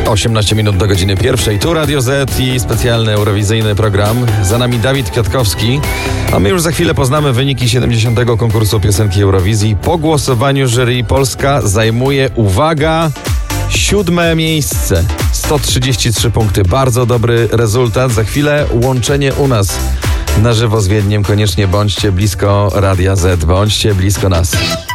18 minut do godziny 1. Tu Radio Z i specjalny eurowizyjny program. Za nami Dawid Kwiatkowski, a my już za chwilę poznamy wyniki 70. konkursu piosenki Eurowizji. Po głosowaniu jury Polska zajmuje, uwaga, 7. miejsce. 133 punkty. Bardzo dobry rezultat. Za chwilę łączenie u nas na żywo z Wiedniem. Koniecznie bądźcie blisko Radia Z, bądźcie blisko nas.